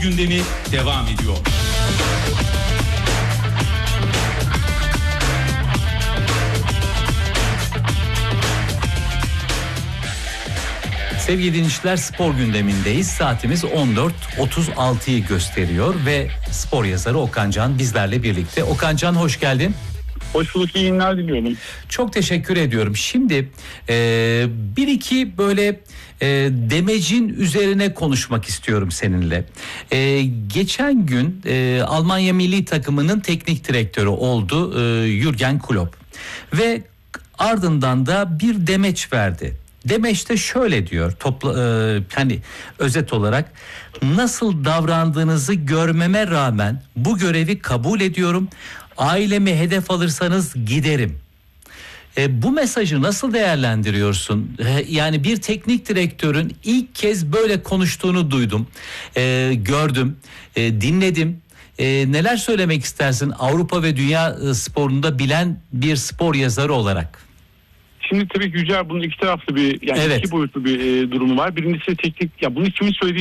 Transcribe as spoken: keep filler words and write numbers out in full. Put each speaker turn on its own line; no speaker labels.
gündemi devam ediyor.
Sevgili dinleyiciler, spor gündemindeyiz. Saatimiz on dört otuz altıyı gösteriyor ve spor yazarı Okan Can bizlerle birlikte. Okan Can, hoş geldin.
Hoş bulduk, iyi günler diliyorum.
Çok teşekkür ediyorum. Şimdi e, bir iki böyle e, demecin üzerine konuşmak istiyorum seninle. E, geçen gün e, Almanya milli takımının teknik direktörü oldu e, Jürgen Klopp ve ardından da bir demeç verdi. Demeçte şöyle diyor, topla, e, hani özet olarak: nasıl davrandığınızı görmeme rağmen bu görevi kabul ediyorum. Ailemi hedef alırsanız giderim. E, bu mesajı nasıl değerlendiriyorsun? E, yani bir teknik direktörün ilk kez böyle konuştuğunu duydum, e, gördüm, e, dinledim. E, neler söylemek istersin Avrupa ve dünya e, sporunda bilen bir spor yazarı olarak?
Şimdi tabii Yücel, bunun iki taraflı bir, yani
Evet.
iki boyutlu bir e, durumu var. Birincisi teknik, ya bunu kimin söylediği